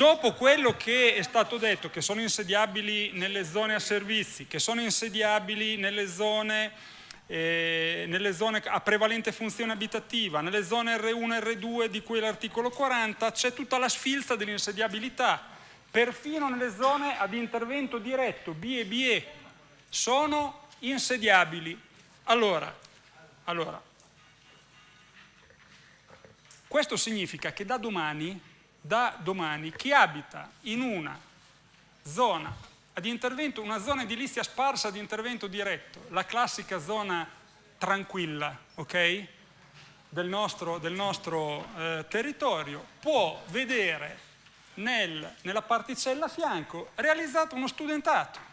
Dopo quello che è stato detto, che sono insediabili nelle zone a servizi, che sono insediabili nelle zone a prevalente funzione abitativa, nelle zone R1 e R2 di cui l'articolo 40, c'è tutta la sfilza dell'insediabilità, perfino nelle zone ad intervento diretto, B e BE, sono insediabili. Allora, questo significa che da domani chi abita in una zona ad intervento, una zona edilizia sparsa ad intervento diretto, la classica zona tranquilla, ok? Del nostro territorio, può vedere nella particella a fianco realizzato uno studentato.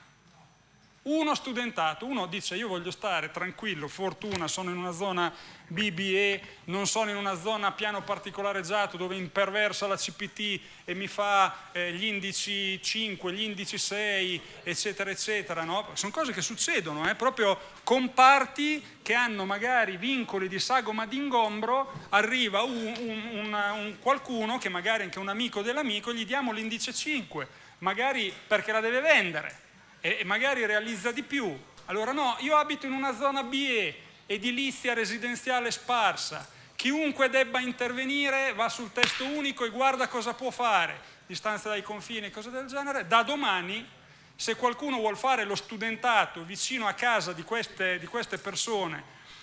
Uno dice io voglio stare tranquillo, fortuna, sono in una zona BBE, non sono in una zona a piano particolareggiato dove imperversa la CPT e mi fa gli indici 5, gli indici 6, eccetera, eccetera, no? Sono cose che succedono, proprio comparti che hanno magari vincoli di sagoma d'ingombro, arriva qualcuno che magari anche un amico dell'amico, gli diamo l'indice 5, magari perché la deve vendere, e magari realizza di più. Allora no, io abito in una zona BE, edilizia residenziale sparsa, chiunque debba intervenire va sul testo unico e guarda cosa può fare, distanza dai confini, cose del genere. Da domani, se qualcuno vuol fare lo studentato vicino a casa di queste persone,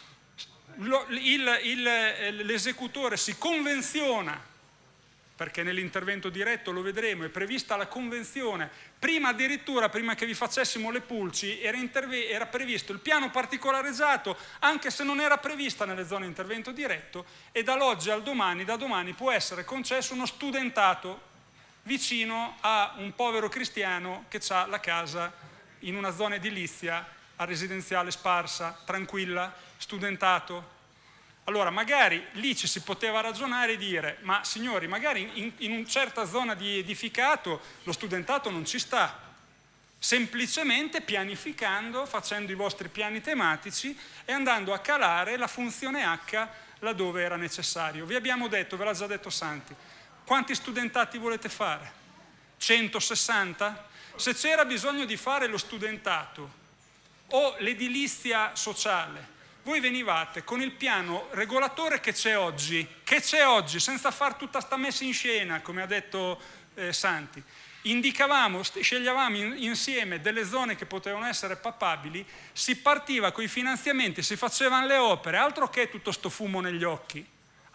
l'esecutore si convenziona, perché nell'intervento diretto lo vedremo, è prevista la convenzione, prima che vi facessimo le pulci era previsto il piano particolareggiato, anche se non era prevista nelle zone di intervento diretto, e dall'oggi al domani, da domani può essere concesso uno studentato vicino a un povero cristiano che ha la casa in una zona edilizia a residenziale sparsa, tranquilla, studentato. Allora magari lì ci si poteva ragionare e dire, ma signori, magari in una certa zona di edificato lo studentato non ci sta, semplicemente pianificando, facendo i vostri piani tematici e andando a calare la funzione H laddove era necessario. Vi abbiamo detto, ve l'ha già detto Santi, quanti studentati volete fare? 160? Se c'era bisogno di fare lo studentato o l'edilizia sociale, voi venivate con il piano regolatore che c'è oggi, senza far tutta sta messa in scena, come ha detto Santi. Sceglievamo insieme delle zone che potevano essere papabili, si partiva con i finanziamenti, si facevano le opere, altro che tutto sto fumo negli occhi.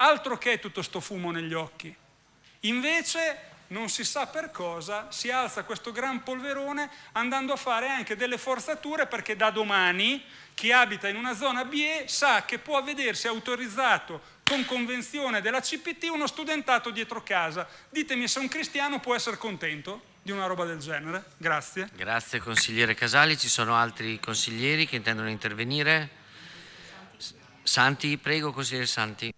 Invece non si sa per cosa si alza questo gran polverone andando a fare anche delle forzature, perché da domani chi abita in una zona BE sa che può vedersi autorizzato con convenzione della CPT uno studentato dietro casa. Ditemi se un cristiano può essere contento di una roba del genere. Grazie. Grazie consigliere Casali. Ci sono altri consiglieri che intendono intervenire? Santi, prego, consigliere Santi.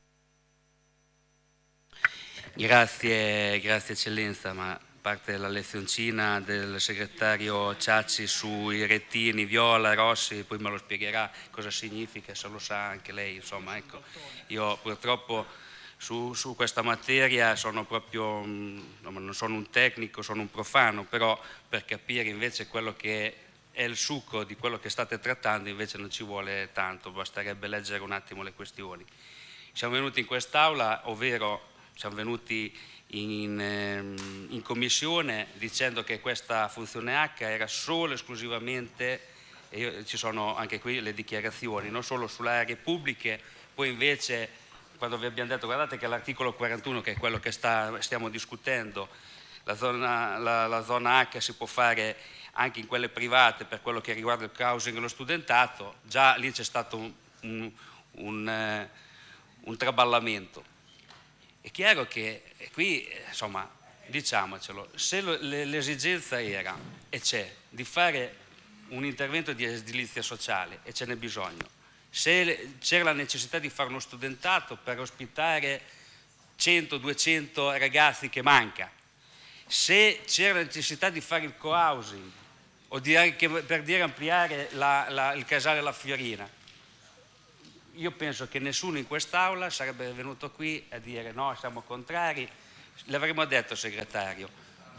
Grazie eccellenza, ma a parte la lezioncina del segretario Ciacci sui rettini viola, rossi, poi me lo spiegherà cosa significa, se lo sa anche lei, insomma, ecco. Io purtroppo su questa materia sono proprio, non sono un tecnico, sono un profano, però per capire invece quello che è il succo di quello che state trattando invece non ci vuole tanto, basterebbe leggere un attimo le questioni. Siamo venuti in quest'aula, ovvero siamo venuti in commissione dicendo che questa funzione H era solo esclusivamente, e ci sono anche qui le dichiarazioni, non solo sulle aree pubbliche, poi invece quando vi abbiamo detto guardate che l'articolo 41, che è quello che stiamo discutendo, la zona H si può fare anche in quelle private per quello che riguarda il housing e lo studentato, già lì c'è stato un traballamento. È chiaro che qui, insomma, diciamocelo, se l'esigenza era e c'è di fare un intervento di edilizia sociale e ce n'è bisogno, se c'era la necessità di fare uno studentato per ospitare 100-200 ragazzi che manca, se c'era la necessità di fare il co-housing o per dire ampliare il casale La Fiorina, io penso che nessuno in quest'aula sarebbe venuto qui a dire no, siamo contrari. Le avremmo detto, segretario,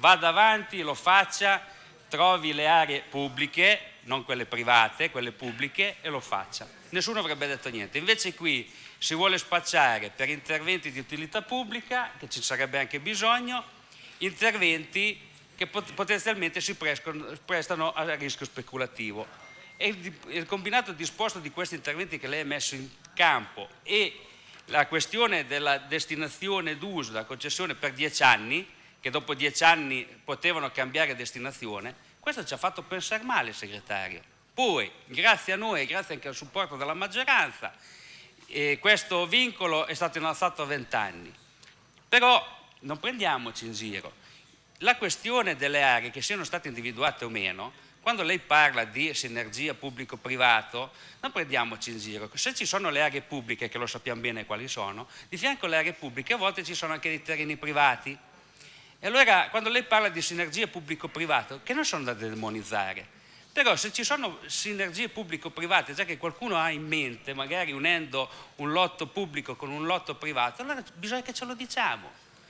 vada avanti, lo faccia, trovi le aree pubbliche, non quelle private, quelle pubbliche, e lo faccia. Nessuno avrebbe detto niente. Invece qui si vuole spacciare per interventi di utilità pubblica, che ci sarebbe anche bisogno, interventi che potenzialmente si prestano a rischio speculativo. E il combinato disposto di questi interventi che lei ha messo in campo e la questione della destinazione d'uso, della concessione per 10 anni, che dopo 10 anni potevano cambiare destinazione, questo ci ha fatto pensare male, segretario. Poi, grazie a noi e grazie anche al supporto della maggioranza, questo vincolo è stato innalzato a 20 anni. Però non prendiamoci in giro. La questione delle aree che siano state individuate o meno, quando lei parla di sinergia pubblico-privato, non prendiamoci in giro. Se ci sono le aree pubbliche, che lo sappiamo bene quali sono, di fianco alle aree pubbliche a volte ci sono anche dei terreni privati. E allora quando lei parla di sinergia pubblico-privato, che non sono da demonizzare, però se ci sono sinergie pubblico-private, già che qualcuno ha in mente, magari unendo un lotto pubblico con un lotto privato, allora bisogna che ce lo diciamo.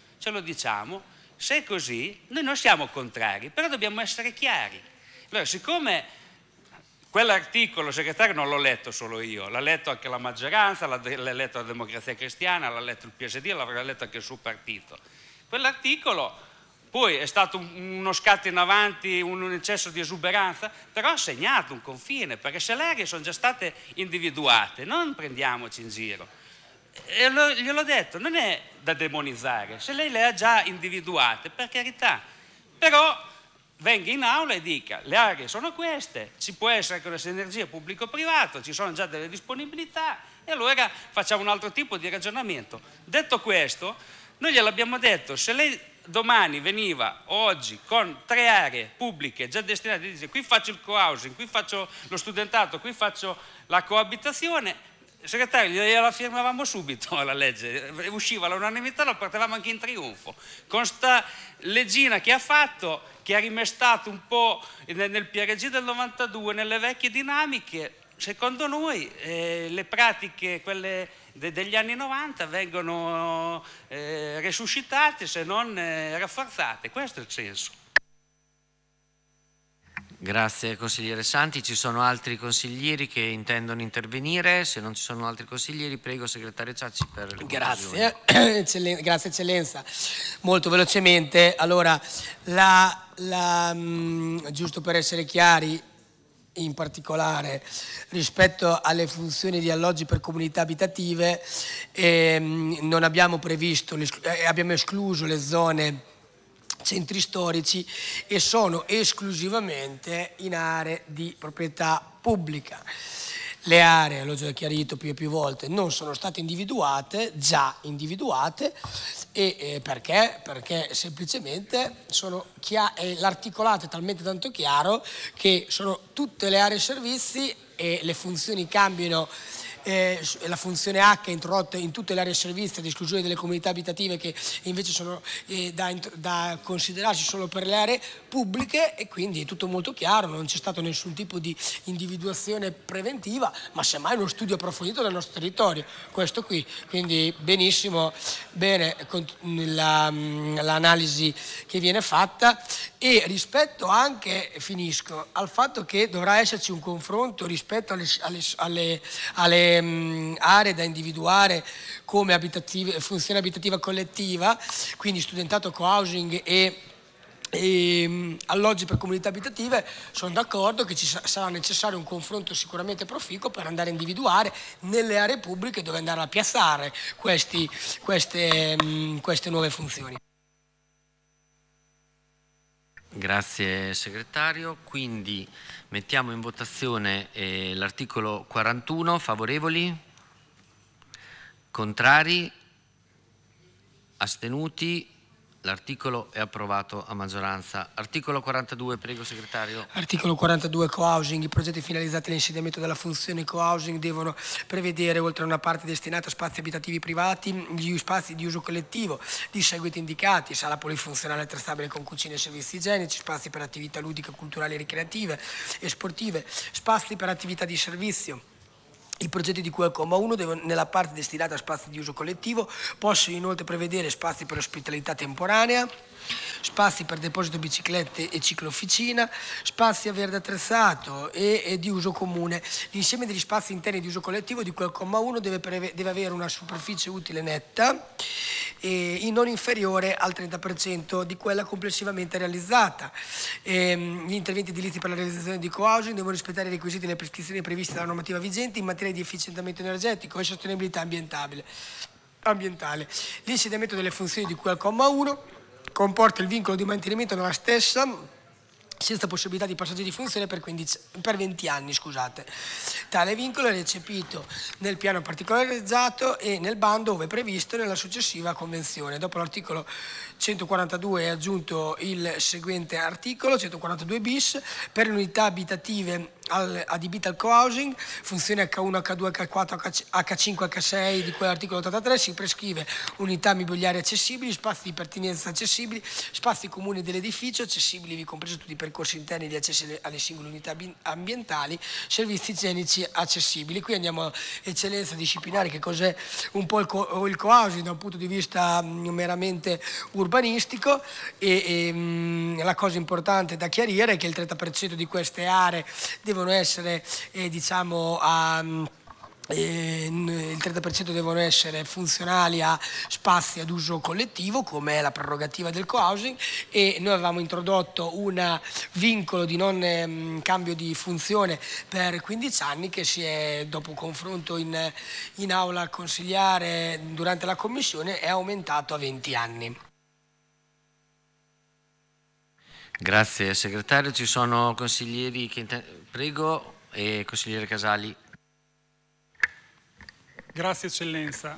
Se è così, noi non siamo contrari, però dobbiamo essere chiari. Allora, siccome quell'articolo, segretario, non l'ho letto solo io, l'ha letto anche la maggioranza, l'ha letto la Democrazia Cristiana, l'ha letto il PSD, l'avrà letto anche il suo partito. Quell'articolo poi è stato uno scatto in avanti, un eccesso di esuberanza, però ha segnato un confine, perché se le aree sono già state individuate, non prendiamoci in giro. E gliel'ho detto, non è da demonizzare, se lei le ha già individuate, per carità, però venga in aula e dica le aree sono queste, ci può essere anche una sinergia pubblico-privato, ci sono già delle disponibilità e allora facciamo un altro tipo di ragionamento. Detto questo, noi gliel'abbiamo detto, se lei domani veniva oggi con 3 aree pubbliche già destinate, dice qui faccio il co-housing, qui faccio lo studentato, qui faccio la coabitazione, segretario, gliela firmavamo subito la legge, usciva all'unanimità, la portavamo anche in trionfo. Con sta leggina che ha fatto, che ha rimestato un po' nel PRG del 92, nelle vecchie dinamiche, secondo noi le pratiche, quelle degli anni 90, vengono resuscitate se non rafforzate. Questo è il senso. Grazie consigliere Santi. Ci sono altri consiglieri che intendono intervenire? Se non ci sono altri consiglieri, prego segretario Ciacci per le conclusioni. Grazie eccellenza. Molto velocemente, allora, giusto per essere chiari, in particolare rispetto alle funzioni di alloggi per comunità abitative, non abbiamo previsto, abbiamo escluso le zone centri storici e sono esclusivamente in aree di proprietà pubblica. Le aree, l'ho già chiarito più e più volte, non sono state individuate, già individuate, e perché? Perché semplicemente l'articolato è talmente tanto chiaro che sono tutte le aree servizi e le funzioni cambiano. La funzione H è introdotta in tutte le aree servizi ad esclusione delle comunità abitative che invece sono da considerarsi solo per le aree pubbliche, e quindi è tutto molto chiaro, non c'è stato nessun tipo di individuazione preventiva, ma semmai uno studio approfondito del nostro territorio, questo qui, quindi benissimo, bene l'analisi che viene fatta. E rispetto anche, finisco, al fatto che dovrà esserci un confronto rispetto alle aree da individuare come funzione abitativa collettiva, quindi studentato, co-housing e alloggi per comunità abitative, sono d'accordo che ci sarà necessario un confronto sicuramente proficuo per andare a individuare nelle aree pubbliche dove andare a piazzare queste nuove funzioni. Grazie segretario, quindi mettiamo in votazione l'articolo 41, favorevoli, contrari, astenuti, l'articolo è approvato a maggioranza. Articolo 42, prego segretario. Articolo 42, co-housing. I progetti finalizzati all'insediamento della funzione co-housing devono prevedere, oltre a una parte destinata a spazi abitativi privati, gli spazi di uso collettivo di seguiti indicati: sala polifunzionale trestabile con cucine e servizi igienici, spazi per attività ludiche, culturali, ricreative e sportive, spazi per attività di servizio. I progetti di cui al comma 1 nella parte destinata a spazi di uso collettivo possono inoltre prevedere spazi per ospitalità temporanea, spazi per deposito biciclette e ciclofficina, spazi a verde attrezzato e di uso comune. L'insieme degli spazi interni di uso collettivo di cui al comma 1 deve avere una superficie utile netta e non inferiore al 30% di quella complessivamente realizzata. Gli interventi edilizi per la realizzazione di co-housing devono rispettare i requisiti e le prescrizioni previste dalla normativa vigente in materia di efficientamento energetico e sostenibilità ambientale. L'insediamento delle funzioni di cui al comma 1 comporta il vincolo di mantenimento nella stessa senza possibilità di passaggio di funzione per 20 anni. Tale vincolo è recepito nel piano particolarizzato e nel bando ove previsto nella successiva convenzione. Dopo l'articolo 142 è aggiunto il seguente articolo 142 bis per le unità abitative adibite al co-housing, funzioni H1, H2, H4, H5, H6 di quell'articolo 83 si prescrive unità mobiliari accessibili, spazi di pertinenza accessibili, spazi comuni dell'edificio accessibili, vi compreso tutti i percorsi interni di accesso alle singole unità ambientali, servizi igienici accessibili. Qui andiamo a eccellenza disciplinare che cos'è un po' il co-housing da un punto di vista meramente urbanistico e la cosa importante da chiarire è che il 30% di queste aree devono essere il 30% devono essere funzionali a spazi ad uso collettivo, come è la prerogativa del co-housing, e noi avevamo introdotto un vincolo di non cambio di funzione per 15 anni che si è, dopo confronto in aula consigliare durante la commissione, è aumentato a 20 anni. Grazie segretario, ci sono consiglieri che prego, consigliere Casali. Grazie eccellenza.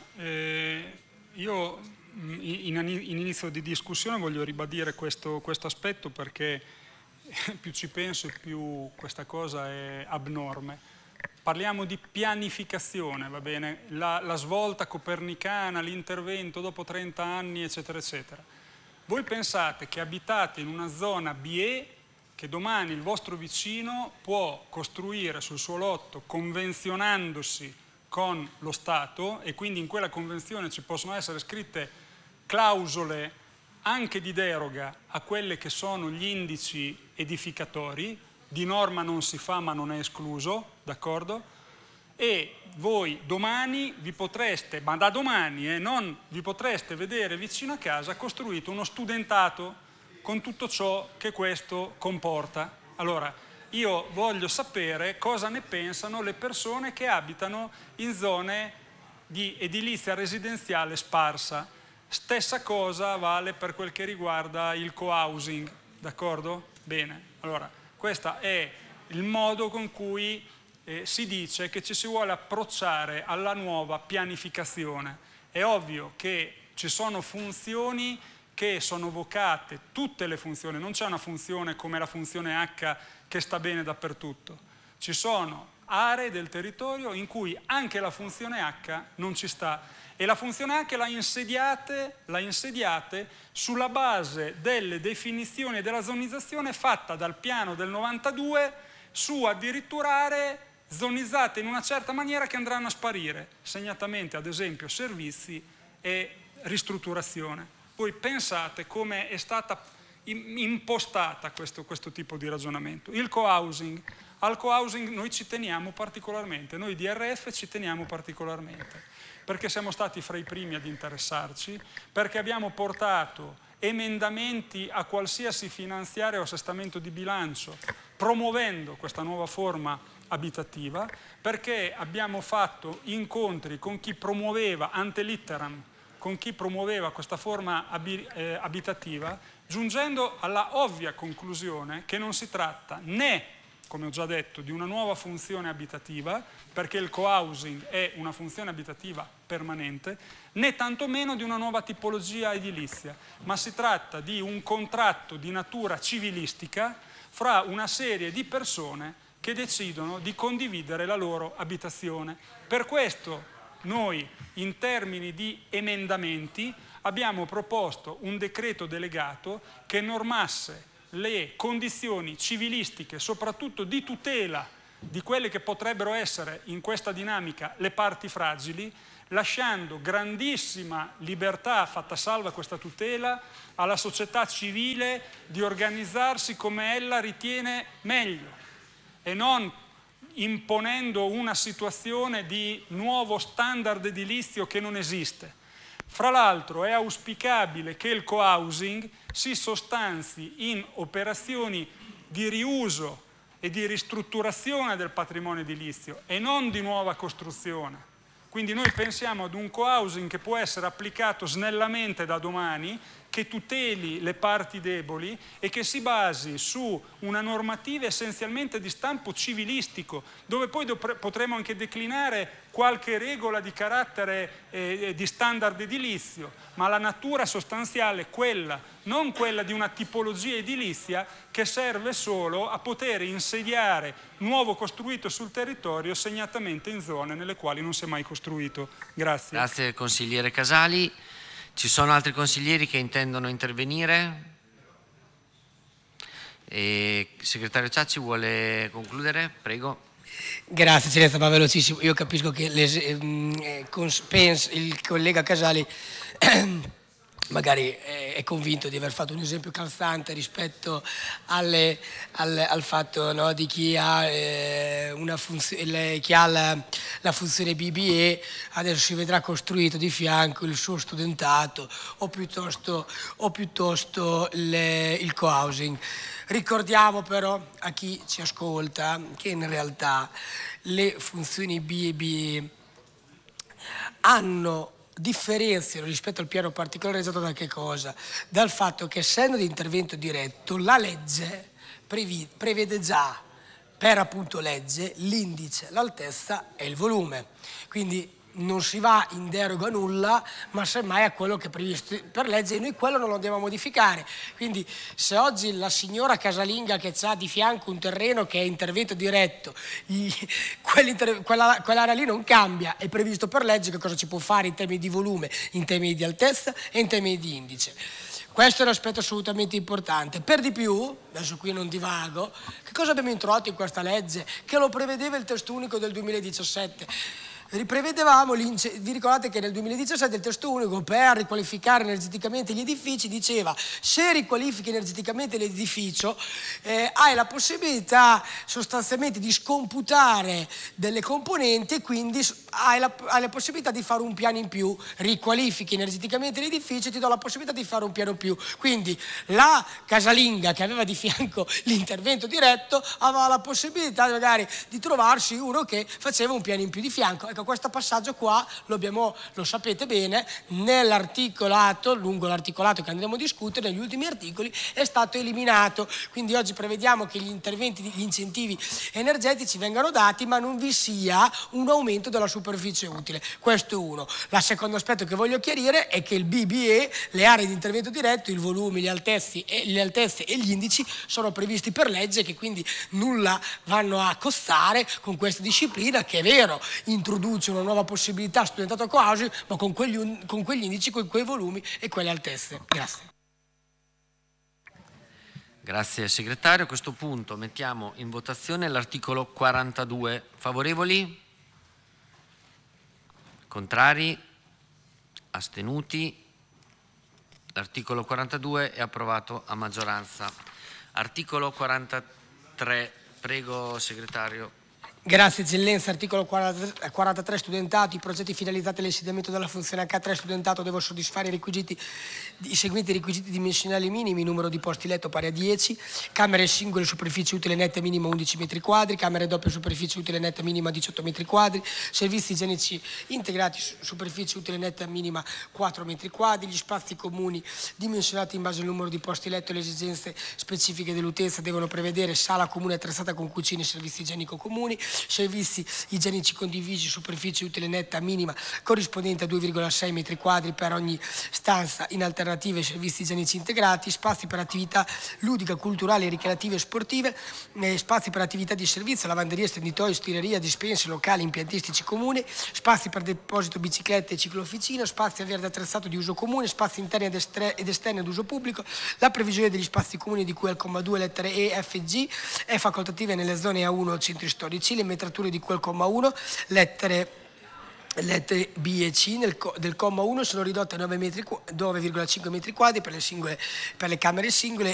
Io in inizio di discussione voglio ribadire questo aspetto perché più ci penso più questa cosa è abnorme. Parliamo di pianificazione, va bene? La svolta copernicana, l'intervento dopo 30 anni eccetera eccetera. Voi pensate che abitate in una zona BE che domani il vostro vicino può costruire sul suo lotto convenzionandosi con lo Stato, e quindi in quella convenzione ci possono essere scritte clausole anche di deroga a quelle che sono gli indici edificatori, di norma non si fa ma non è escluso, d'accordo? E voi domani vi potreste, ma da domani non vi potreste vedere vicino a casa costruito uno studentato con tutto ciò che questo comporta. Allora, io voglio sapere cosa ne pensano le persone che abitano in zone di edilizia residenziale sparsa. Stessa cosa vale per quel che riguarda il co-housing, d'accordo? Bene, allora questo è il modo con cui si dice che ci si vuole approcciare alla nuova pianificazione. È ovvio che ci sono funzioni che sono vocate, tutte le funzioni, non c'è una funzione come la funzione H che sta bene dappertutto. Ci sono aree del territorio in cui anche la funzione H non ci sta e la funzione H la insediate sulla base delle definizioni della zonizzazione fatta dal piano del 92 su addirittura aree zonizzate in una certa maniera che andranno a sparire, segnatamente ad esempio servizi e ristrutturazione. Voi pensate come è stata impostata questo tipo di ragionamento. Il co-housing, al co-housing noi ci teniamo particolarmente, noi di RF ci teniamo particolarmente, perché siamo stati fra i primi ad interessarci, perché abbiamo portato emendamenti a qualsiasi finanziario o assestamento di bilancio promuovendo questa nuova forma abitativa, perché abbiamo fatto incontri con chi promuoveva ante litteram, con chi promuoveva questa forma abitativa, giungendo alla ovvia conclusione che non si tratta né, come ho già detto, di una nuova funzione abitativa, perché il co-housing è una funzione abitativa permanente, né tantomeno di una nuova tipologia edilizia, ma si tratta di un contratto di natura civilistica fra una serie di persone che decidono di condividere la loro abitazione. Per questo noi, in termini di emendamenti, abbiamo proposto un decreto delegato che normasse le condizioni civilistiche, soprattutto di tutela di quelle che potrebbero essere in questa dinamica le parti fragili, lasciando grandissima libertà, fatta salva questa tutela, alla società civile di organizzarsi come ella ritiene meglio e non imponendo una situazione di nuovo standard edilizio che non esiste. Fra l'altro è auspicabile che il co-housing si sostanzi in operazioni di riuso e di ristrutturazione del patrimonio edilizio e non di nuova costruzione. Quindi noi pensiamo ad un co-housing che può essere applicato snellamente da domani, che tuteli le parti deboli e che si basi su una normativa essenzialmente di stampo civilistico, dove poi potremo anche declinare qualche regola di carattere di standard edilizio, ma la natura sostanziale è quella, non quella di una tipologia edilizia che serve solo a poter insediare nuovo costruito sul territorio, segnatamente in zone nelle quali non si è mai costruito. Grazie. Grazie consigliere Casali. Ci sono altri consiglieri che intendono intervenire? Segretario Ciacci vuole concludere? Prego. Grazie, Eccellenza, ma velocissimo. Io capisco che il collega Casali magari è convinto di aver fatto un esempio calzante rispetto al fatto, no, di chi ha, la funzione BBE, adesso si vedrà costruito di fianco il suo studentato o piuttosto il co-housing. Ricordiamo però a chi ci ascolta che in realtà le funzioni B e BE differenziano rispetto al piano particolarizzato da che cosa? Dal fatto che, essendo di intervento diretto, la legge prevede già per appunto legge l'indice, l'altezza e il volume. Quindi non si va in deroga a nulla, ma semmai a quello che è previsto per legge, e noi quello non lo andiamo a modificare. Quindi se oggi la signora casalinga che ha di fianco un terreno che è intervento diretto, quell'area lì non cambia, è previsto per legge che cosa ci può fare in termini di volume, in termini di altezza e in termini di indice. Questo è un aspetto assolutamente importante. Per di più, adesso qui non divago, che cosa abbiamo introdotto in questa legge? Che lo prevedeva il testo unico del 2017. Riprevedevamo, vi ricordate che nel 2017 il testo unico per riqualificare energeticamente gli edifici diceva: se riqualifichi energeticamente l'edificio hai la possibilità sostanzialmente di scomputare delle componenti e quindi hai la possibilità di fare un piano in più. Riqualifichi energeticamente l'edificio e ti do la possibilità di fare un piano in più. Quindi la casalinga che aveva di fianco l'intervento diretto aveva la possibilità magari di trovarsi uno che faceva un piano in più di fianco. Ecco, questo passaggio qua lo sapete bene, nell'articolato, lungo l'articolato che andremo a discutere, negli ultimi articoli è stato eliminato. Quindi oggi prevediamo che gli interventi, gli incentivi energetici vengano dati, ma non vi sia un aumento della superficie utile. Questo è uno. Il secondo aspetto che voglio chiarire è che il BBE, le aree di intervento diretto, il volume, le altezze e gli indici sono previsti per legge, che quindi nulla vanno a costare con questa disciplina, che è vero, introduce una nuova possibilità studentato co-housing, ma con quegli indici, con quei volumi e quelle altezze. Grazie. Grazie segretario. A questo punto mettiamo in votazione l'articolo 42. Favorevoli? Contrari? Astenuti? L'articolo 42 è approvato a maggioranza. Articolo 43. Prego segretario. Grazie Eccellenza. Articolo 43 studentato. I progetti finalizzati all'insediamento della funzione H3 studentato devono soddisfare i seguenti requisiti dimensionali minimi: numero di posti letto pari a 10, camere singole superficie utile netta minima 11 metri quadri, camere doppie superficie utile netta minima 18 metri quadri, servizi igienici integrati superficie utile netta minima 4 metri quadri, gli spazi comuni dimensionati in base al numero di posti letto e le esigenze specifiche dell'utenza devono prevedere sala comune attrezzata con cucine e servizi igienico comuni, servizi igienici condivisi, superficie utile netta minima corrispondente a 2,6 metri quadri per ogni stanza, in alternativa ai servizi igienici integrati, spazi per attività ludica, culturali, ricreative e sportive, spazi per attività di servizio, lavanderia, stenditoio, stireria, dispense, locali impiantistici comuni, spazi per deposito biciclette e ciclofficina, spazi a verde attrezzato di uso comune, spazi interni ed esterni ad uso pubblico. La previsione degli spazi comuni di cui al comma 2 lettere E, F e G è facoltativa nelle zone A1 centri storici. Le metrature di quel comma 1, lettere lettere B e C del comma 1 sono ridotte a 9,5 metri quadri per le camere singole